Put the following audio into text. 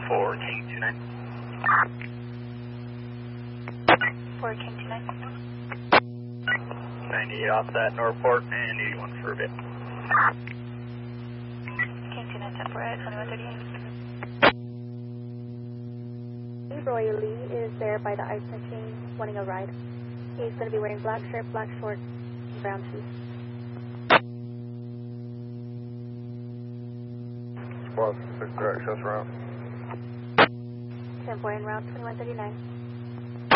4 King 29. 4 King 29. 98 off that Northport and 81 for a bit. King 29, 10 4 at 2138. Roy Lee is there by the ice machine wanting a ride. He's going to be wearing black shirt, black shorts, and brown shoes. Squad 6 direct, shows around. 10-4 en route 2139.